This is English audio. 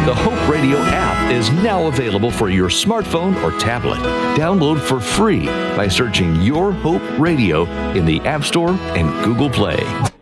The Hope Radio app is now available for your smartphone or tablet. Download for free by searching Your Hope Radio in the App Store and Google Play.